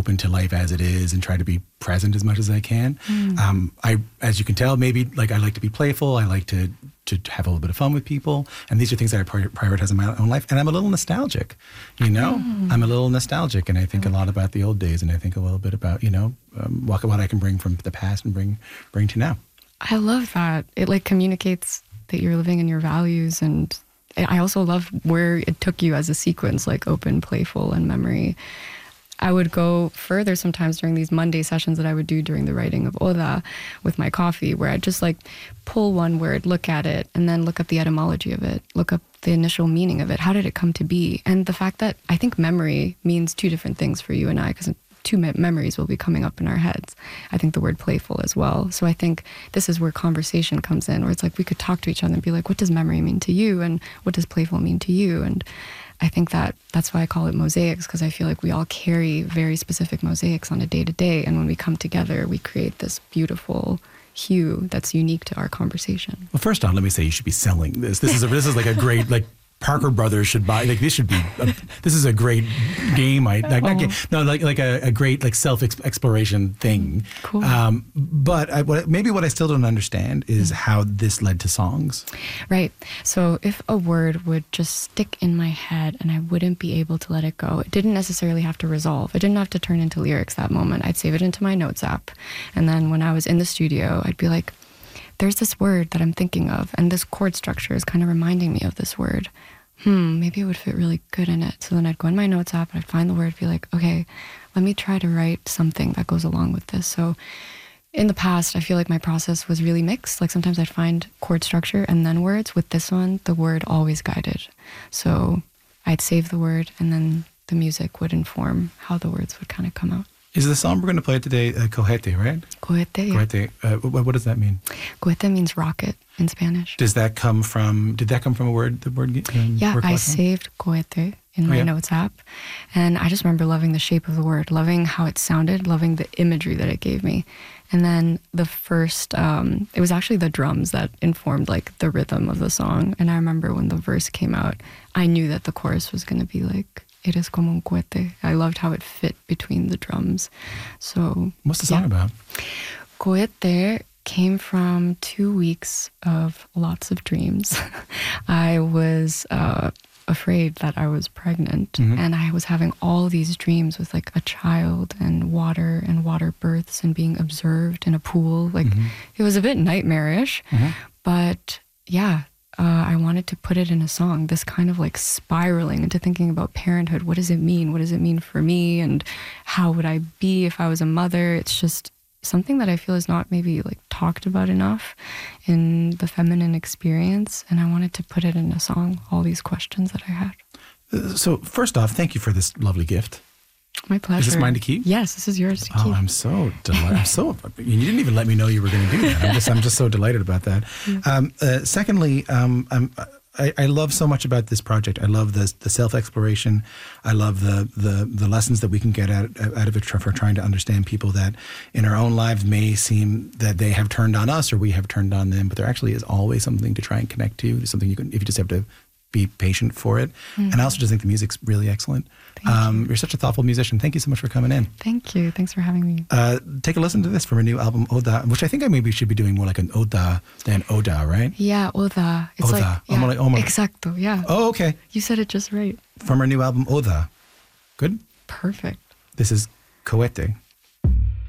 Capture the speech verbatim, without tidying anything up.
open to life as it is and try to be present as much as I can. Mm. Um, I, as you can tell, maybe like I like to be playful. I like to to have a little bit of fun with people. And these are things that I prioritize in my own life. And I'm a little nostalgic, you know? Mm. I'm a little nostalgic. And I think a lot about the old days. And I think a little bit about, you know, um, what, what I can bring from the past and bring bring to now. I love that. It like communicates that you're living in your values. And I also love where it took you as a sequence, like open, playful, and memory. I would go further sometimes during these Monday sessions that I would do during the writing of Oda with my coffee, where I'd just like pull one word, look at it, and then look up the etymology of it, look up the initial meaning of it. How did it come to be? And the fact that I think memory means two different things for you and I, because two me- memories will be coming up in our heads. I think the word playful as well. So I think this is where conversation comes in, where it's like we could talk to each other and be like, what does memory mean to you? And what does playful mean to you? And I think that that's why I call it mosaics, because I feel like we all carry very specific mosaics on a day-to-day. And when we come together, we create this beautiful hue that's unique to our conversation. Well, first off, let me say you should be selling this. This is a, this is like a great, like, Parker Brothers should buy, like this should be, a, this is a great game. I like, not game, no, like like a, a great like self-exploration thing. Cool. Um, but I, what, maybe what I still don't understand is mm. how this led to songs. Right. So if a word would just stick in my head and I wouldn't be able to let it go, it didn't necessarily have to resolve. It didn't have to turn into lyrics that moment. I'd save it into my notes app. And then when I was in the studio, I'd be like, there's this word that I'm thinking of, and this chord structure is kind of reminding me of this word. Hmm, maybe it would fit really good in it. So then I'd go in my notes app and I'd find the word, be like, okay, let me try to write something that goes along with this. So in the past, I feel like my process was really mixed. Like sometimes I'd find chord structure and then words. With this one, the word always guided. So I'd save the word and then the music would inform how the words would kind of come out. Is the song we're going to play today uh, Cohete, right? Cohete, yeah. Cohete. Uh, what, what does that mean? Cohete means rocket in Spanish. Does that come from, did that come from a word, the word? Um, yeah, word I saved Cohete in my oh, yeah. notes app. And I just remember loving the shape of the word, loving how it sounded, loving the imagery that it gave me. And then the first, um, it was actually the drums that informed like the rhythm of the song. And I remember when the verse came out, I knew that the chorus was going to be like, Eres como un cohete. I loved how it fit between the drums. So what's the song yeah. about? Cohete came from two weeks of lots of dreams. I was uh, afraid that I was pregnant, mm-hmm. and I was having all these dreams with like a child and water and water births and being observed in a pool. Like mm-hmm. it was a bit nightmarish, mm-hmm. but yeah. Uh, I wanted to put it in a song, this kind of like spiraling into thinking about parenthood. What does it mean? What does it mean for me? And how would I be if I was a mother? It's just something that I feel is not maybe like talked about enough in the feminine experience. And I wanted to put it in a song, all these questions that I had. Uh, so first off, thank you for this lovely gift. My pleasure. Is this mine to keep? Yes, this is yours to oh, keep. I'm so delighted. I'm so. You didn't even let me know you were going to do that. I'm just. I'm just so delighted about that. Yeah. Um, uh, secondly, um, I'm. I, I love so much about this project. I love the the self exploration. I love the, the the lessons that we can get out out of it for trying to understand people that in our own lives may seem that they have turned on us or we have turned on them, but there actually is always something to try and connect to. There's something you can if you just have to be patient for it. Mm-hmm. And I also just think the music's really excellent. Thank um, you. You're such a thoughtful musician. Thank you so much for coming in. Thank you. Thanks for having me. Uh, take a listen to this from her new album, Oda, which I think I maybe should be doing more like an Oda than Oda, right? Yeah, Oda. It's Oda. like, yeah, Omole, omole. Exacto, yeah. Oh, okay. You said it just right. From her new album, Oda. Good? Perfect. This is Cohete.